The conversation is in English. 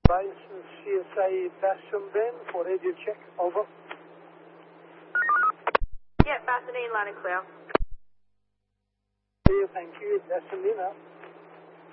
Base CSA Bassendean for radio check. Over. Yeah, Bassendean, loud and clear. Yeah, thank you. Bassendean.